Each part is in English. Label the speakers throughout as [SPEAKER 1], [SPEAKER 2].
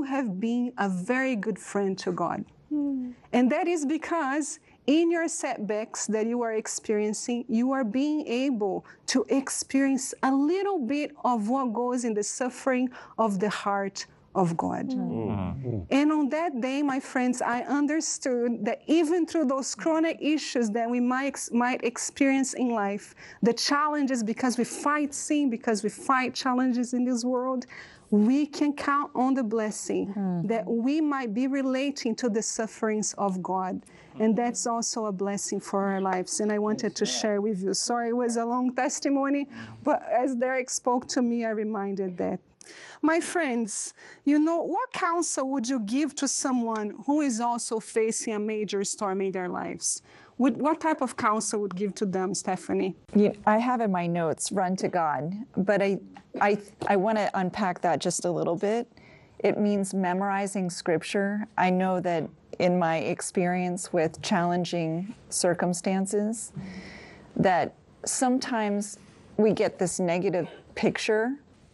[SPEAKER 1] have been a very good friend to God. And that is because in your setbacks that you are experiencing, you are being able to experience a little bit of what goes in the suffering of the heart of God. And on that day, my friends, I understood that even through those chronic issues that we might experience in life, the challenges, because we fight sin, because we fight challenges in this world, we can count on the blessing that we might be relating to the sufferings of God. And that's also a blessing for our lives. And I wanted to share with you. Sorry, it was a long testimony, but as Derek spoke to me, I reminded that. My friends, you know, what counsel would you give to someone who is also facing a major storm in their lives? What type of counsel would you give to them, Stephanie?
[SPEAKER 2] Yeah, I have in my notes, run to God, but I want to unpack that just a little bit. It means memorizing scripture. I know that in my experience with challenging circumstances, that sometimes we get this negative picture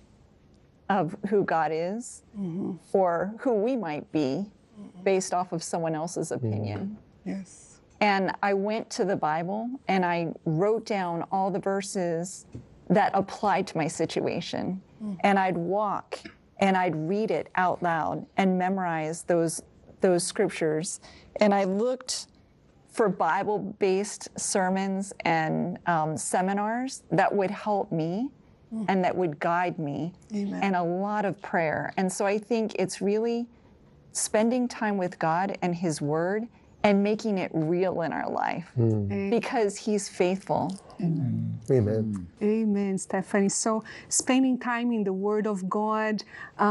[SPEAKER 2] of who God is or who we might be based off of someone else's opinion.
[SPEAKER 1] Yes.
[SPEAKER 2] And I went to the Bible and I wrote down all the verses that applied to my situation. And I'd walk and I'd read it out loud and memorize those scriptures. And I looked for Bible-based sermons and seminars that would help me and that would guide me.
[SPEAKER 1] Amen.
[SPEAKER 2] And a lot of prayer. And so I think it's really spending time with God and His Word and making it real in our life because He's faithful.
[SPEAKER 3] Amen.
[SPEAKER 1] Amen, Stephanie. So spending time in the Word of God.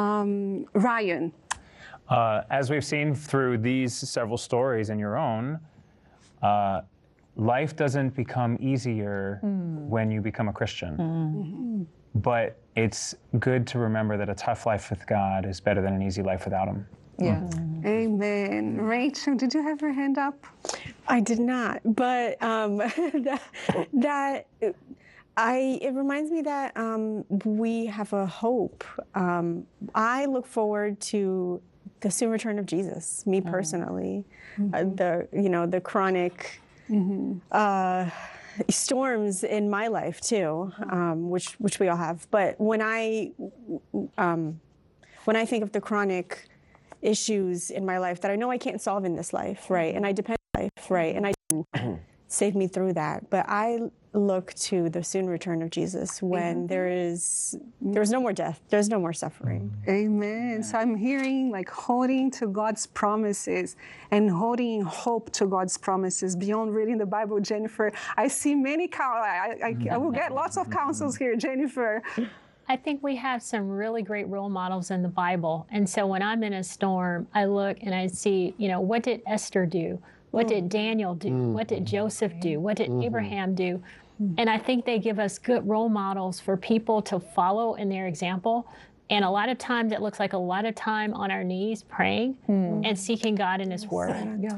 [SPEAKER 1] Ryan.
[SPEAKER 4] As we've seen through these several stories and your own, life doesn't become easier when you become a Christian. But it's good to remember that a tough life with God is better than an easy life without Him.
[SPEAKER 2] Yeah.
[SPEAKER 1] Amen. Rachel, did you have your hand up?
[SPEAKER 5] I did not, but it reminds me that we have a hope. I look forward to the soon return of Jesus, me personally. The chronic storms in my life too, which we all have. But when I think of the chronic issues in my life that I know I can't solve in this life, right? And I depend on life, right? And I save me through that. But I look to the soon return of Jesus when there's no more death, there's no more suffering.
[SPEAKER 1] Amen. So I'm hearing like holding to God's promises and holding hope to God's promises beyond reading the Bible. Jennifer, I see many, I will get lots of counsels here, Jennifer.
[SPEAKER 6] I think we have some really great role models in the Bible. And so when I'm in a storm, I look and I see, what did Esther do? What did Daniel do? What did Joseph do? What did Abraham do? And I think they give us good role models for people to follow in their example. And a lot of times it looks like a lot of time on our knees praying and seeking God in His Word.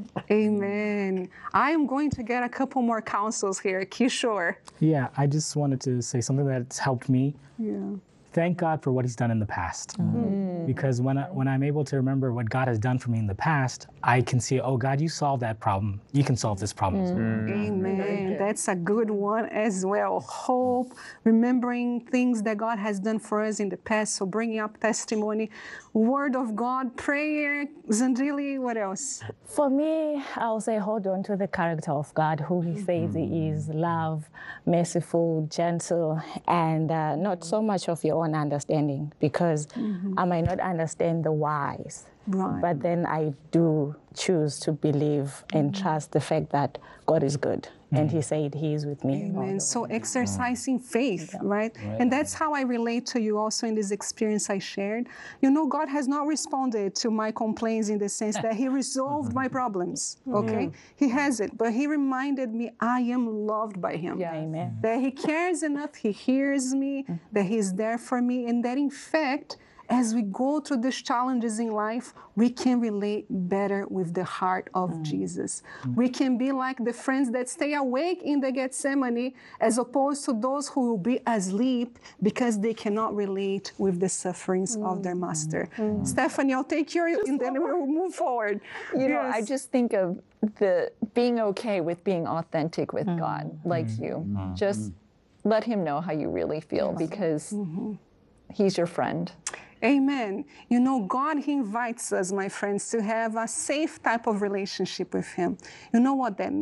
[SPEAKER 1] Amen. I am going to get a couple more counsels here. Kishore.
[SPEAKER 7] Yeah, I just wanted to say something that's helped me.
[SPEAKER 1] Yeah.
[SPEAKER 7] Thank God for what He's done in the past. Because when I'm able to remember what God has done for me in the past, I can see, oh, God, you solved that problem. You can solve this problem as well.
[SPEAKER 1] Amen. That's a good one as well. Hope, remembering things that God has done for us in the past. So bringing up testimony, Word of God, prayer. Zandili, what else?
[SPEAKER 8] For me, I'll say hold on to the character of God, who He says He is: love, merciful, gentle, and not so much of your own understanding, because I might not understand the whys.
[SPEAKER 1] Right.
[SPEAKER 8] But then I do choose to believe and trust the fact that God is good. And He said He is with me.
[SPEAKER 1] Amen. So exercising faith, right? And that's how I relate to you also in this experience I shared. God has not responded to my complaints in the sense that He resolved my problems, okay? He hasn't, but He reminded me I am loved by Him.
[SPEAKER 8] Yeah, amen.
[SPEAKER 1] That He cares enough, He hears me, that He's there for me, and that in fact, as we go through these challenges in life, we can relate better with the heart of Jesus. We can be like the friends that stay awake in the Gethsemane as opposed to those who will be asleep because they cannot relate with the sufferings of their master. Stephanie, I'll take your, and then we'll move forward.
[SPEAKER 2] You know, I just think of the being okay with being authentic with God, like you. Just let him know how you really feel because he's your friend.
[SPEAKER 1] Amen. You know, God, he invites us, my friends, to have a safe type of relationship with him. You know what that means?